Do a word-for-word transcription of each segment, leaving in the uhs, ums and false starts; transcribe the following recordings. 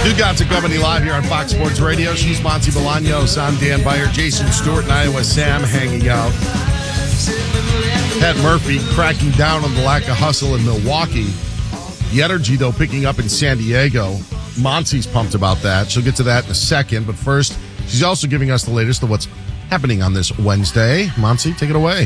Dugat's and Company live here on Fox Sports Radio. She's Monty Bolaños. I'm Dan Byer. Jason Stewart and Iowa Sam hanging out. Pat Murphy cracking down on the lack of hustle in Milwaukee. The energy, though, picking up in San Diego. Monty's pumped about that. She'll get to that in a second. But first, she's also giving us the latest of what's happening on this Wednesday. Monty, take it away.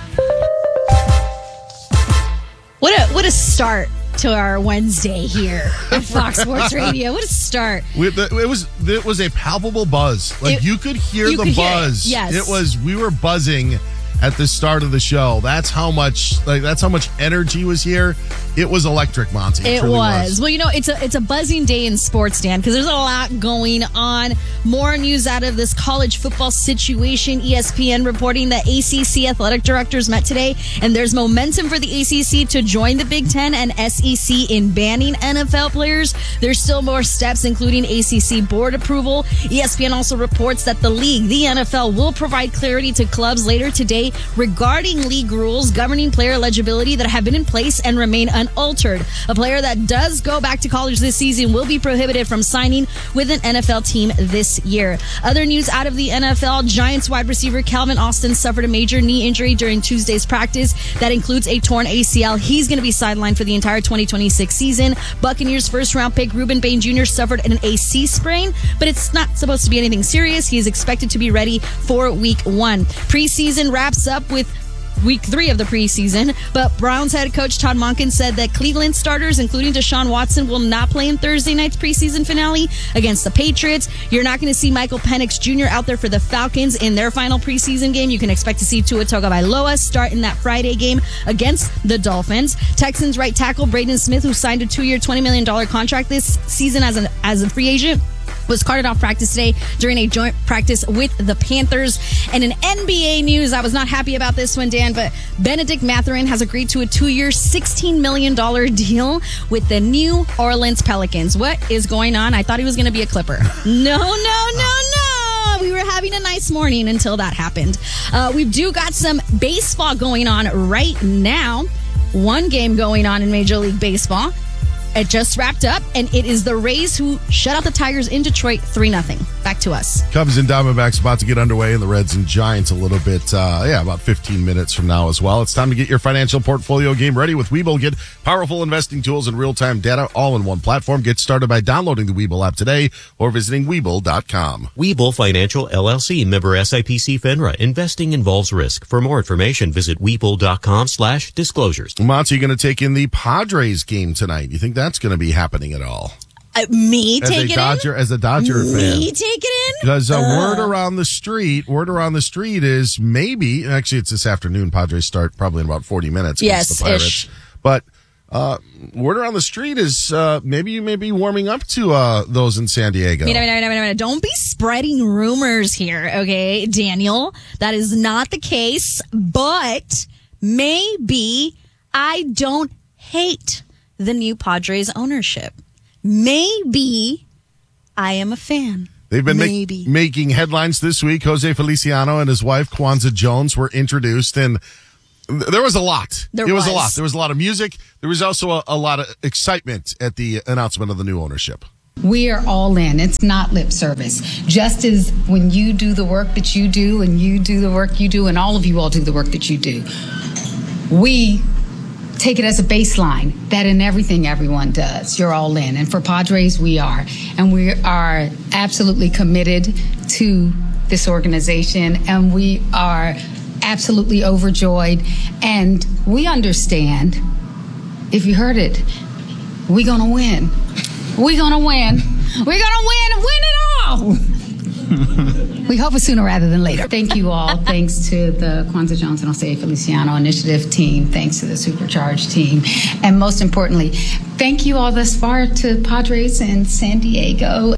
What a what a start to our Wednesday here at Fox Sports Radio. What a start. We, the, it was it was a palpable buzz. Like it, you could hear you the could buzz. Hear it. Yes. It was we were buzzing at the start of the show. That's how much like that's how much energy was here. It was electric, Monty. It, it really was. was. Well, you know, it's a it's a buzzing day in sports, Dan, because there's a lot going on. More news out of this college football situation. E S P N reporting that A C C athletic directors met today, and there's momentum for the A C C to join the Big Ten and S E C in banning N F L players. There's still more steps, including A C C board approval. E S P N also reports that the league, the N F L, will provide clarity to clubs later today regarding league rules governing player eligibility that have been in place and remain unaltered. A player that does go back to college this season will be prohibited from signing with an N F L team this year. Other news out of the N F L, Giants wide receiver Calvin Austin suffered a major knee injury during Tuesday's practice. That includes a torn A C L. He's going to be sidelined for the entire twenty twenty-six season. Buccaneers first round pick Reuben Bain Junior suffered an A C sprain, but it's not supposed to be anything serious. He is expected to be ready for week one. Preseason wraps up with week three of the preseason, but Browns head coach Todd Monken said that Cleveland starters, including Deshaun Watson, will not play in Thursday night's preseason finale against the Patriots. You're not going to see Michael Penix Junior out there for the Falcons in their final preseason game. You can expect to see Tua Tagovailoa start in that Friday game against the Dolphins. Texans right tackle Braden Smith, who signed a two-year, twenty million dollars contract this season as an as a free agent, was carted off practice today during a joint practice with the Panthers. And in N B A news, I was not happy about this one, Dan, but Benedict Mathurin has agreed to a two-year, sixteen million dollars deal with the New Orleans Pelicans. What is going on? I thought he was going to be a Clipper. No, no, no, no. We were having a nice morning until that happened. Uh, we do got some baseball going on right now. One game going on in Major League Baseball. It just wrapped up, and it is the Rays who shut out the Tigers in Detroit three nothing. Back to us. Cubs and Diamondbacks about to get underway, and the Reds and Giants a little bit, uh, yeah, about fifteen minutes from now as well. It's time to get your financial portfolio game ready with Webull. Get powerful investing tools and real-time data all in one platform. Get started by downloading the Webull app today or visiting Webull dot com. Webull Financial, L L C, member S I P C FINRA. Investing involves risk. For more information, visit Webull dot com slash disclosures. Monty, going to take in the Padres game tonight. You think that's going to be happening at all? Uh, me as take a it Dodger, in? As a Dodger me fan. Me take it in? Because uh, uh. word around the street, word around the street is maybe, actually it's this afternoon, Padres start probably in about forty minutes against yes, the Pirates. Ish. But uh, word around the street is uh, maybe you may be warming up to uh, those in San Diego. No, no, no, no, no. Don't be spreading rumors here, okay, Daniel? That is not the case, but maybe I don't hate the new Padres ownership. Maybe I am a fan. They've been Maybe. make, making headlines this week. Jose Feliciano and his wife, Kwanzaa Jones, were introduced, and there was a lot. There it was. was a lot. There was a lot of music. There was also a, a lot of excitement at the announcement of the new ownership. We are all in. It's not lip service. Just as when you do the work that you do and you do the work you do and all of you all do the work that you do, we take it as a baseline that in everything everyone does, you're all in. And for Padres, we are. And we are absolutely committed to this organization, and we are absolutely overjoyed. And we understand, if you heard it, we're going to win. We're going to win. We're going to win and win it all. We hope it's sooner rather than later. Thank you all. Thanks to the Kwanzaa Jones and Jose Feliciano Initiative team. Thanks to the Supercharged team. And most importantly, thank you all thus far to Padres and San Diego.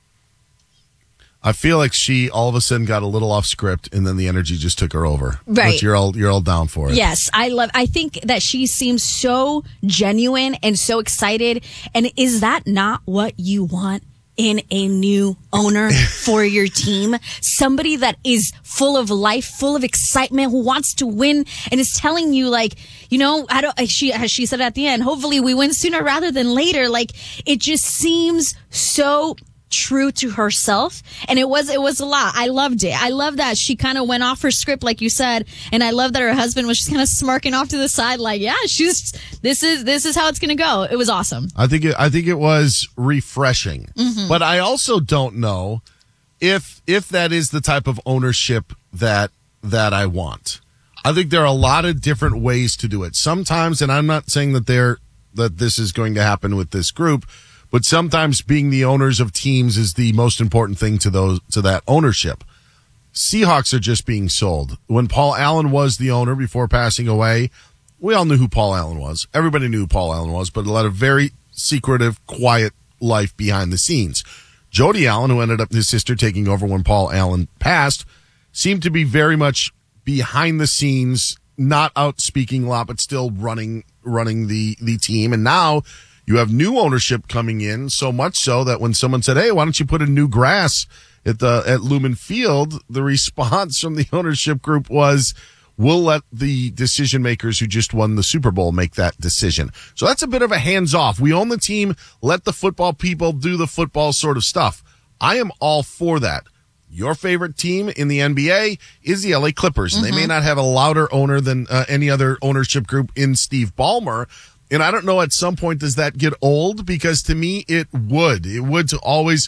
I feel like she all of a sudden got a little off script, and then the energy just took her over. Right. But you're all you're all down for it. Yes, I love. I think that she seems so genuine and so excited. And is that not what you want in a new owner for your team. Somebody that is full of life, full of excitement, who wants to win and is telling you, like, you know, I don't, she, as she said at the end, hopefully we win sooner rather than later. Like, it just seems so true to herself, and it was it was a lot. I loved it. I love that she kind of went off her script, like you said, and I love that her husband was just kind of smirking off to the side, like, yeah, she's this is this is how it's gonna go. It was awesome. I think it, I think it was refreshing, mm-hmm. but I also don't know if if that is the type of ownership that that I want. I think there are a lot of different ways to do it. Sometimes, and I'm not saying that they're that this is going to happen with this group, but sometimes being the owners of teams is the most important thing to those to that ownership. Seahawks are just being sold. When Paul Allen was the owner before passing away, we all knew who Paul Allen was. Everybody knew who Paul Allen was, but a lot of very secretive, quiet life behind the scenes. Jody Allen, who ended up his sister taking over when Paul Allen passed, seemed to be very much behind the scenes, not out speaking a lot, but still running running the, the team. And now you have new ownership coming in, so much so that when someone said, hey, why don't you put in new grass at the at Lumen Field, the response from the ownership group was, we'll let the decision makers who just won the Super Bowl make that decision. So that's a bit of a hands-off. We own the team, let the football people do the football sort of stuff. I am all for that. Your favorite team in the N B A is the L A Clippers. Mm-hmm. They may not have a louder owner than uh, any other ownership group in Steve Ballmer. And I don't know, at some point, does that get old? Because to me, it would. It would to always,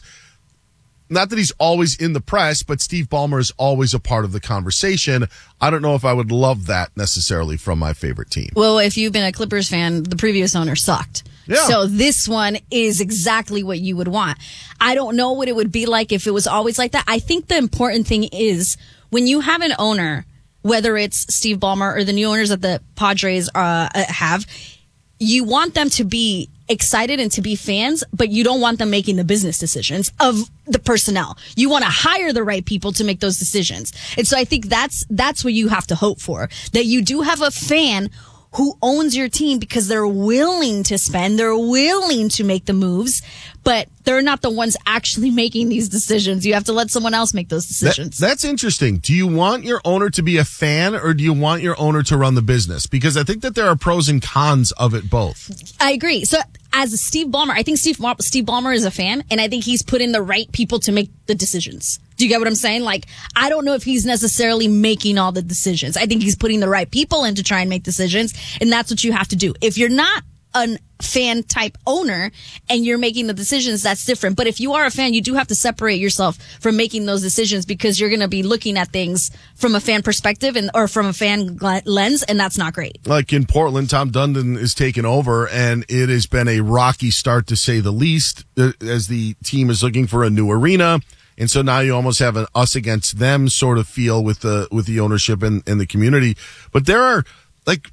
not that he's always in the press, but Steve Ballmer is always a part of the conversation. I don't know if I would love that necessarily from my favorite team. Well, if you've been a Clippers fan, the previous owner sucked. Yeah. So this one is exactly what you would want. I don't know what it would be like if it was always like that. I think the important thing is when you have an owner, whether it's Steve Ballmer or the new owners that the Padres uh, have, you want them to be excited and to be fans, but you don't want them making the business decisions of the personnel. You want to hire the right people to make those decisions. And so I think that's that's what you have to hope for, that you do have a fan who owns your team because they're willing to spend, they're willing to make the moves, but they're not the ones actually making these decisions. You have to let someone else make those decisions. That, that's interesting. Do you want your owner to be a fan, or do you want your owner to run the business? Because I think that there are pros and cons of it both. I agree. So as Steve Ballmer, I think Steve, Steve Ballmer is a fan, and I think he's put in the right people to make the decisions. Do you get what I'm saying? Like, I don't know if he's necessarily making all the decisions. I think he's putting the right people in to try and make decisions, and that's what you have to do. If you're not a fan type owner and you're making the decisions, that's different. But if you are a fan, you do have to separate yourself from making those decisions, because you're going to be looking at things from a fan perspective and or from a fan lens, and that's not great. Like in Portland, Tom Dundon is taking over, and it has been a rocky start, to say the least, as the team is looking for a new arena. And so now you almost have an us against them sort of feel with the with the ownership and, and the community. But there are, like,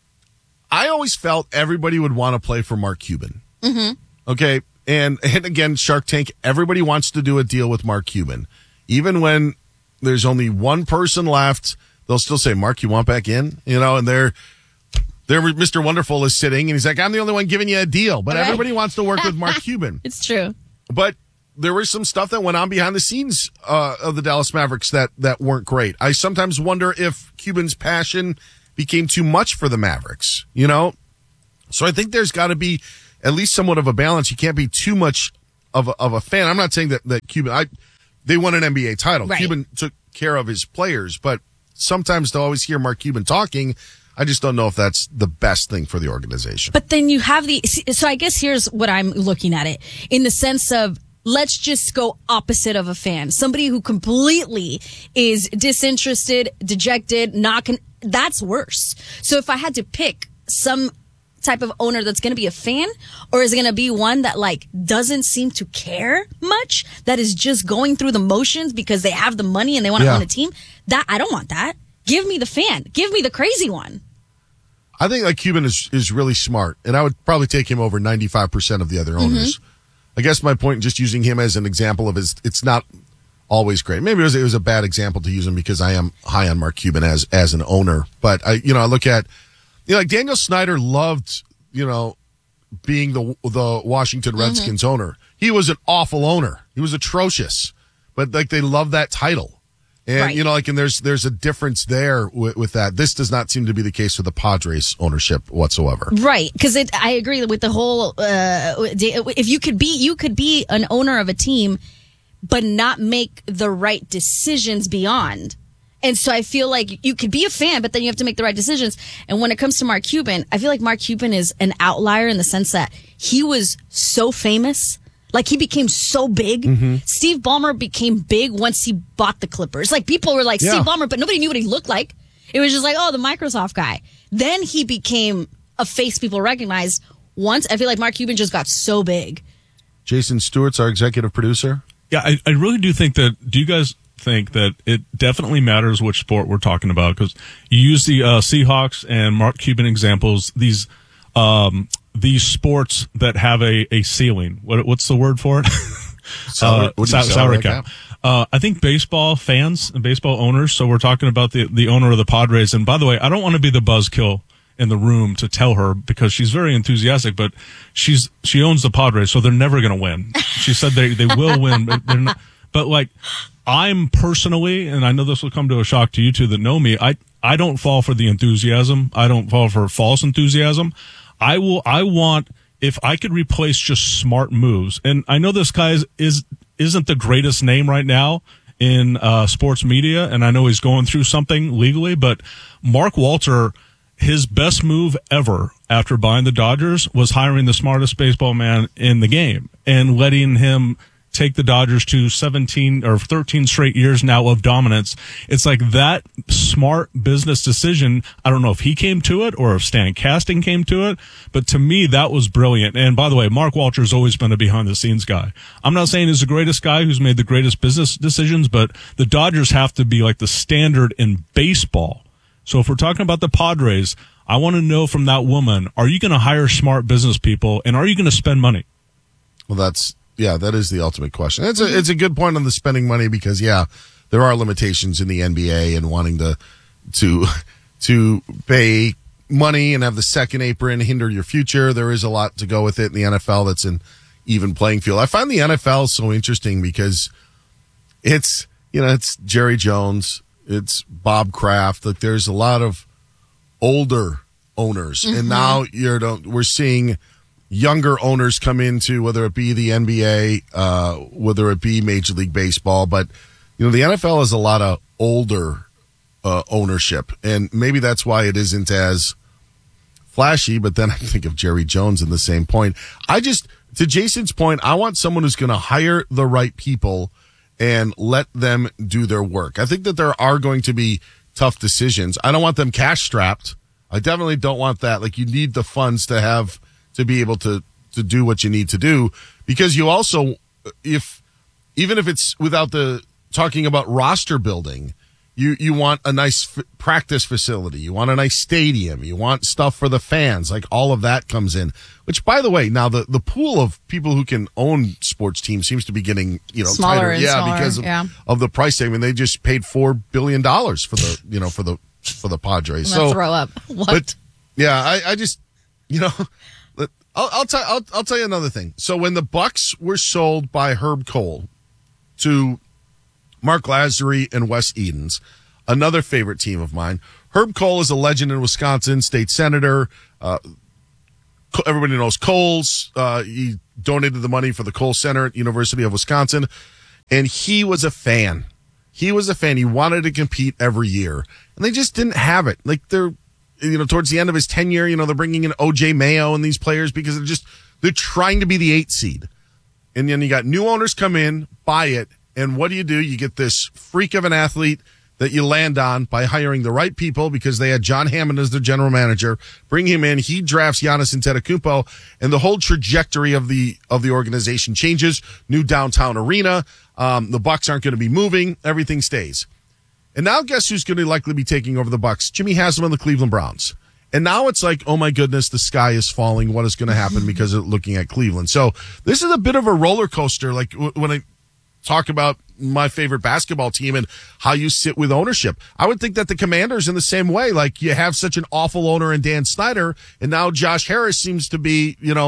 I always felt everybody would want to play for Mark Cuban. Mm-hmm. Okay. And, and again, Shark Tank, everybody wants to do a deal with Mark Cuban. Even when there's only one person left, they'll still say, Mark, you want back in? You know, and they're, they're Mister Wonderful is sitting, and he's like, I'm the only one giving you a deal. But right. Everybody wants to work with Mark Cuban. It's true. But there was some stuff that went on behind the scenes uh, of the Dallas Mavericks that, that weren't great. I sometimes wonder if Cuban's passion became too much for the Mavericks, you know? So I think there's got to be at least somewhat of a balance. You can't be too much of a, of a fan. I'm not saying that, that Cuban, I, they won an N B A title. Right. Cuban took care of his players, but sometimes to always hear Mark Cuban talking, I just don't know if that's the best thing for the organization. But then you have the, so I guess here's what I'm looking at it in the sense of, let's just go opposite of a fan. Somebody who completely is disinterested, dejected, not con- that's worse. So if I had to pick some type of owner that's going to be a fan, or is it going to be one that like doesn't seem to care much, that is just going through the motions because they have the money and they want to yeah. own a team, that I don't want that. Give me the fan. Give me the crazy one. I think like Cuban is, is really smart, and I would probably take him over ninety-five percent of the other owners. Mm-hmm. I guess my point, just using him as an example of his, it's not always great. Maybe it was, it was a bad example to use him because I am high on Mark Cuban as, as an owner. But I, you know, I look at, you know, like Daniel Snyder loved, you know, being the, the Washington Redskins mm-hmm. owner. He he was an awful owner. He was atrocious, but like they love that title. And, right. you know, like, and there's, there's a difference there with, with that. This does not seem to be the case for the Padres ownership whatsoever. Right. Cause it, I agree with the whole, uh, if you could be, you could be an owner of a team, but not make the right decisions beyond. And so I feel like you could be a fan, but then you have to make the right decisions. And when it comes to Mark Cuban, I feel like Mark Cuban is an outlier in the sense that he was so famous. Like, he became so big. Mm-hmm. Steve Ballmer became big once he bought the Clippers. Like, people were like, yeah. Steve Ballmer, but nobody knew what he looked like. It was just like, oh, the Microsoft guy. Then he became a face people recognized. Once, I feel like Mark Cuban just got so big. Jason Stewart's our executive producer. Yeah, I, I really do think that, do you guys think that it definitely matters which sport we're talking about? Because you use the uh, Seahawks and Mark Cuban examples, these um, these sports that have a, a ceiling. What What's the word for it? Salary, uh, sal- salary cap. Uh, I think baseball fans and baseball owners, so we're talking about the, the owner of the Padres. And by the way, I don't want to be the buzzkill in the room to tell her, because she's very enthusiastic, but she's she owns the Padres, so they're never going to win. She said they, they will win, but they're not. But like, I'm personally, and I know this will come to a shock to you two that know me, I, I don't fall for the enthusiasm. I don't fall for false enthusiasm. I will, I want, if I could replace just smart moves, and I know this guy is, is isn't the greatest name right now in uh, sports media, and I know he's going through something legally, but Mark Walter, his best move ever after buying the Dodgers was hiring the smartest baseball man in the game and letting him take the Dodgers to seventeen or thirteen straight years now of dominance. It's like that smart business decision. I don't know if he came to it or if Stan Casting came to it, but to me, that was brilliant. And by the way, Mark Walter's always been a behind the scenes guy. I'm not saying he's the greatest guy who's made the greatest business decisions, but the Dodgers have to be like the standard in baseball. So if we're talking about the Padres, I want to know from that woman, are you going to hire smart business people, and are you going to spend money? Well, that's, yeah, that is the ultimate question. It's a, it's a good point on the spending money, because, yeah, there are limitations in the N B A and wanting to, to, to pay money and have the second apron hinder your future. There is a lot to go with it in the N F L that's an even playing field. I find the N F L so interesting because it's, you know, it's Jerry Jones, it's Bob Kraft. Like, there's a lot of older owners, mm-hmm. and now you're we're seeing younger owners come into, whether it be the N B A, uh, whether it be Major League Baseball. But you know, the N F L has a lot of older uh, ownership, and maybe that's why it isn't as flashy. But then I think of Jerry Jones in the same point. I just, to Jason's point, I want someone who's going to hire the right people and let them do their work. I think that there are going to be tough decisions. I don't want them cash strapped. I definitely don't want that. Like, you need the funds to have, to be able to, to do what you need to do, because you also, if, even if it's without the talking about roster building, you, you want a nice f- practice facility. You want a nice stadium. You want stuff for the fans. Like, all of that comes in, which, by the way, now the, the pool of people who can own sports teams seems to be getting, you know, smaller tighter. and yeah, smaller, because of, yeah. of the price tag. I mean, they just paid four billion dollars for the, you know, for the, for the Padres. I'm gonna so throw up. What? But yeah, I, I just, you know, I'll, I'll tell, I'll, I'll tell you another thing. So when the Bucks were sold by Herb Cole to Mark Lazary and Wes Edens, another favorite team of mine. Herb Cole is a legend in Wisconsin, state senator. Uh, everybody knows Coles. Uh, he donated the money for the Cole Center at University of Wisconsin, and he was a fan. He was a fan. He wanted to compete every year, and they just didn't have it. Like, they're, you know, towards the end of his tenure, you know, they're bringing in O J Mayo and these players because they're just, they're trying to be the eight seed. And then you got new owners come in, buy it, and what do you do? You get this freak of an athlete that you land on by hiring the right people, because they had John Hammond as their general manager. Bring him in. He drafts Giannis Antetokounmpo, and the whole trajectory of the of the organization changes. New downtown arena. Um, the Bucks aren't going to be moving. Everything stays. And now guess who's going to likely be taking over the Bucks? Jimmy Haslam and the Cleveland Browns. And now it's like, oh my goodness, the sky is falling. What is going to happen because of looking at Cleveland? So this is a bit of a roller coaster. Like, w- when I talk about my favorite basketball team and how you sit with ownership, I would think that the Commanders in the same way. Like, you have such an awful owner in Dan Snyder, and now Josh Harris seems to be, you know,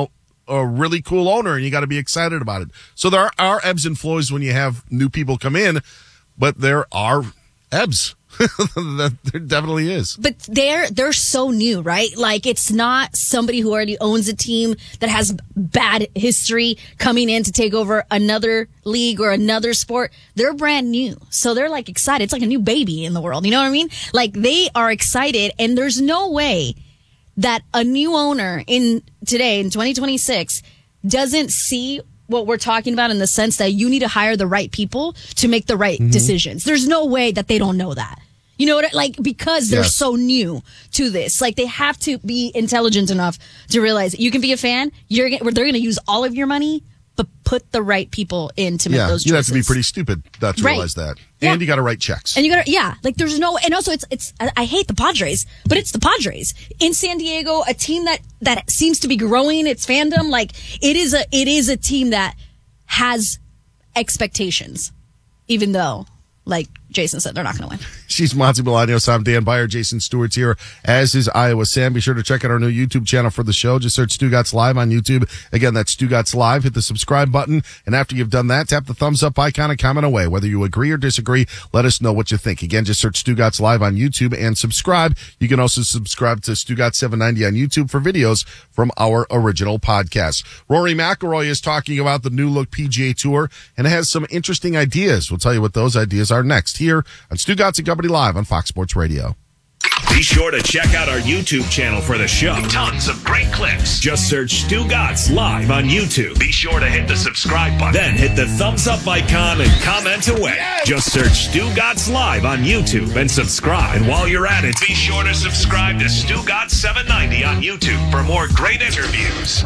a really cool owner, and you got to be excited about it. So there are ebbs and flows when you have new people come in, but there are ebbs. There definitely is. But they're they're so new, right? Like, it's not somebody who already owns a team that has bad history coming in to take over another league or another sport. They're brand new. So they're like excited. It's like a new baby in the world. You know what I mean? Like, they are excited, and there's no way that a new owner in today in twenty twenty-six doesn't see what we're talking about, in the sense that you need to hire the right people to make the right mm-hmm. decisions. There's no way that they don't know that. You know what? Like, because they're yes. so new to this, like, they have to be intelligent enough to realize that you can be a fan. You're they're going to use all of your money, but put the right people in to make yeah, those choices. You have to be pretty stupid not to right. realize that. Yeah. And you got to write checks. And you got to, yeah, like, there's no, and also it's, it's, I hate the Padres, but it's the Padres in San Diego, a team that, that seems to be growing its fandom. Like, it is a, it is a team that has expectations, even though, like Jason said, they're not going to win. She's Monty Bolaños. I'm Dan Byer. Jason Stewart's here, as is Iowa Sam. Be sure to check out our new YouTube channel for the show. Just search Stugotz Live on YouTube. Again, that's Stugotz Live. Hit the subscribe button. And after you've done that, tap the thumbs up icon and comment away. Whether you agree or disagree, let us know what you think. Again, just search Stugotz Live on YouTube and subscribe. You can also subscribe to Stugotz seven ninety on YouTube for videos from our original podcast. Rory McIlroy is talking about the new look P G A Tour and has some interesting ideas. We'll tell you what those ideas are next here on Stugotz and Company Live on Fox Sports Radio. Be sure to check out our YouTube channel for the show. Tons of great clips. Just search Stugotz Live on YouTube. Be sure to hit the subscribe button. Then hit the thumbs up icon and comment away. Yes! Just search Stugotz Live on YouTube and subscribe. And while you're at it, be sure to subscribe to Stugotz seven ninety on YouTube for more great interviews.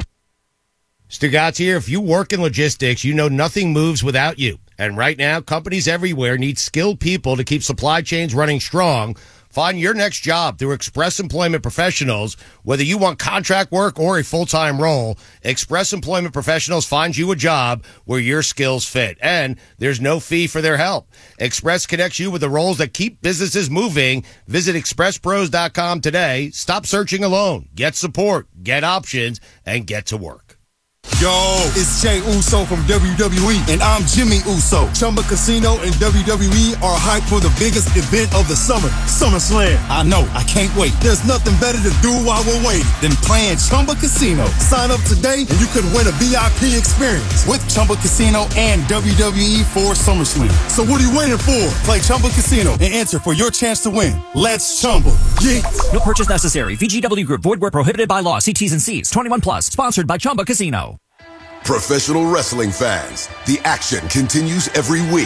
Stugotz here. If you work in logistics, you know nothing moves without you. And right now, companies everywhere need skilled people to keep supply chains running strong. Find your next job through Express Employment Professionals. Whether you want contract work or a full-time role, Express Employment Professionals finds you a job where your skills fit. And there's no fee for their help. Express connects you with the roles that keep businesses moving. Visit express pros dot com today. Stop searching alone. Get support, get options, and get to work. Yo, it's Jay Uso from W W E, and I'm Jimmy Uso. Chumba Casino and W W E are hyped for the biggest event of the summer, SummerSlam. I know, I can't wait. There's nothing better to do while we're waiting than playing Chumba Casino. Sign up today, and you could win a V I P experience with Chumba Casino and W W E for SummerSlam. So what are you waiting for? Play Chumba Casino and enter for your chance to win. Let's Chumba. Yeah. No purchase necessary. V G W Group. Void where prohibited by law. See T's and C's. twenty-one plus. Sponsored by Chumba Casino. Professional wrestling fans, the action continues every week.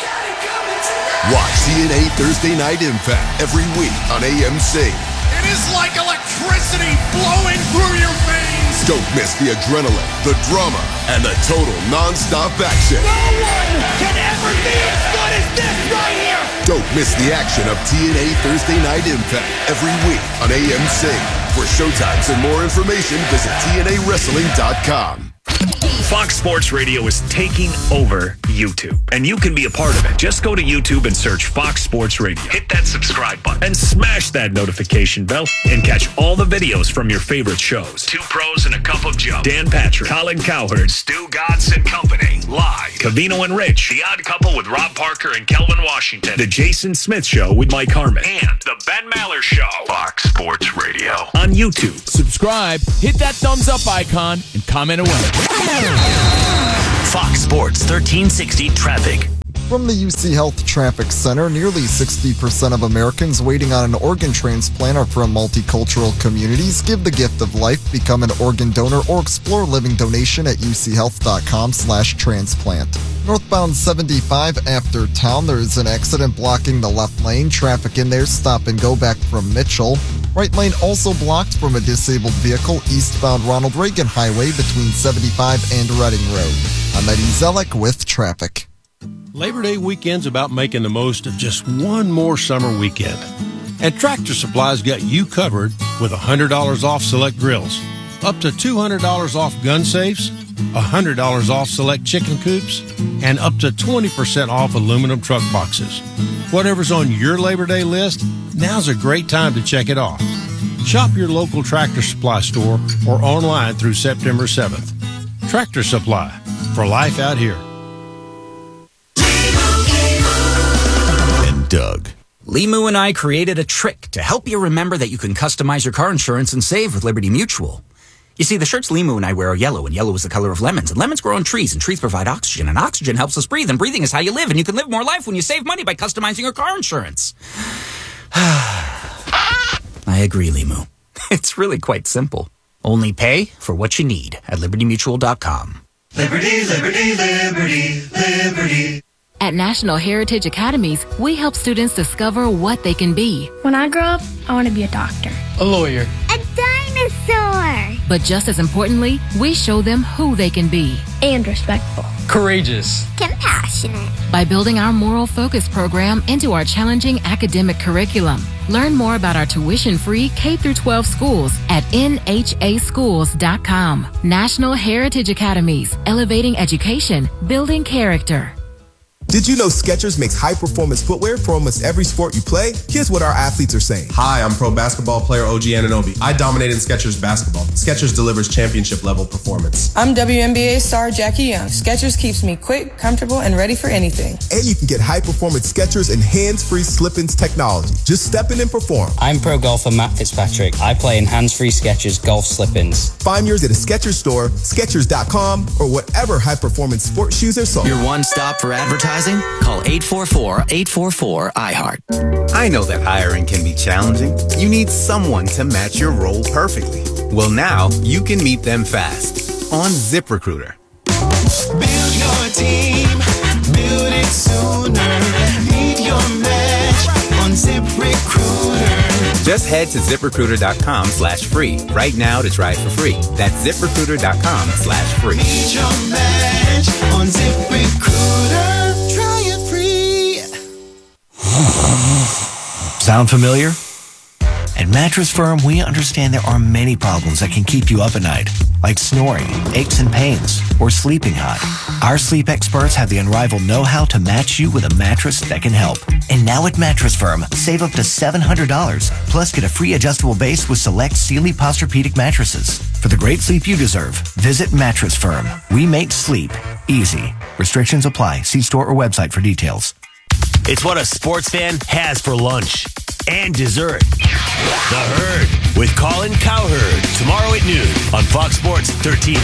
Watch T N A Thursday Night Impact every week on A M C. It is like electricity flowing through your veins. Don't miss the adrenaline, the drama, and the total non-stop action. No one can ever be as good as this right here. Don't miss the action of T N A Thursday Night Impact every week on A M C. For showtimes and more information, visit T N A wrestling dot com. Fox Sports Radio is taking over YouTube, and you can be a part of it. Just go to YouTube and search Fox Sports Radio. Hit that subscribe button and smash that notification bell and catch all the videos from your favorite shows. Two Pros and a Cup of Joe. Dan Patrick, Colin Cowherd, Stugotz and Company. Live. Covino and Rich. The Odd Couple with Rob Parker and Kelvin Washington. The Jason Smith Show with Mike Harmon. And The Ben Maller Show. Fox Sports Radio. On YouTube. Subscribe, hit that thumbs up icon, and comment away. Fox Sports thirteen sixty traffic. From the U C Health Traffic Center, nearly sixty percent of Americans waiting on an organ transplant are from multicultural communities. Give the gift of life, become an organ donor, or explore living donation at uchealth.com slash transplant. Northbound seventy-five after town, there is an accident blocking the left lane. Traffic in there, stop and go back from Mitchell. Right lane also blocked from a disabled vehicle eastbound Ronald Reagan Highway between seventy-five and Reading Road. I'm Eddie Zellick with traffic. Labor Day weekend's about making the most of just one more summer weekend. And Tractor Supply's got you covered with one hundred dollars off select grills, up to two hundred dollars off gun safes, one hundred dollars off select chicken coops, and up to twenty percent off aluminum truck boxes. Whatever's on your Labor Day list, now's a great time to check it off. Shop your local Tractor Supply store or online through September seventh. Tractor Supply, for life out here. And Doug. Limu and I created a trick to help you remember that you can customize your car insurance and save with Liberty Mutual. You see, the shirts Limu and I wear are yellow, and yellow is the color of lemons, and lemons grow on trees, and trees provide oxygen, and oxygen helps us breathe, and breathing is how you live, and you can live more life when you save money by customizing your car insurance. I agree, Limu. It's really quite simple. Only pay for what you need at liberty mutual dot com. Liberty, liberty, liberty, liberty. At National Heritage Academies, we help students discover what they can be. When I grow up, I want to be a doctor. A lawyer. A dinosaur. But just as importantly, we show them who they can be. And respectful. Courageous. Compassionate. By building our Moral Focus program into our challenging academic curriculum. Learn more about our tuition-free K through twelve schools at N H A schools dot com. National Heritage Academies, elevating education, building character. Did you know Skechers makes high-performance footwear for almost every sport you play? Here's what our athletes are saying. Hi, I'm pro basketball player O G Anunoby. I dominate in Skechers basketball. Skechers delivers championship-level performance. I'm W N B A star Jackie Young. Skechers keeps me quick, comfortable, and ready for anything. And you can get high-performance Skechers and hands-free slip-ins technology. Just step in and perform. I'm pro golfer Matt Fitzpatrick. I play in hands-free Skechers golf slip-ins. Find yours at a Skechers store, Skechers dot com, or whatever high-performance sports shoes are sold. Your one stop for advertising? Call eight four four, eight four four, I heart. I know that hiring can be challenging. You need someone to match your role perfectly. Well, now you can meet them fast on ZipRecruiter. Build your team, build it sooner. Meet your match on ZipRecruiter. Just head to ZipRecruiter.com slash free right now to try it for free. That's ZipRecruiter.com slash free. Meet your match on ZipRecruiter. Try it free. Sound familiar? At Mattress Firm, we understand there are many problems that can keep you up at night, like snoring, aches and pains, or sleeping hot. Our sleep experts have the unrivaled know-how to match you with a mattress that can help. And now at Mattress Firm, save up to seven hundred dollars, plus get a free adjustable base with select Sealy Posturepedic mattresses. For the great sleep you deserve, visit Mattress Firm. We make sleep easy. Restrictions apply. See store or website for details. It's what a sports fan has for lunch and dessert. The Herd with Colin Cowherd tomorrow at noon on Fox Sports thirteen